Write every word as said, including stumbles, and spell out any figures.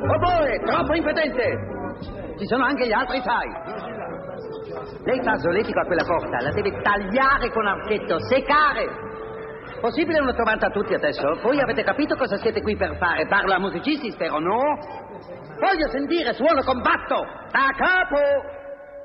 Oboe, troppo impotente! Ci sono anche gli altri, sai. Lei fa solletico a quella porta, la deve tagliare con archetto, seccare. Possibile una trovata a tutti adesso? Voi avete capito cosa siete qui per fare? Parla a musicisti, spero, no? Voglio sentire suono combatto! Da capo!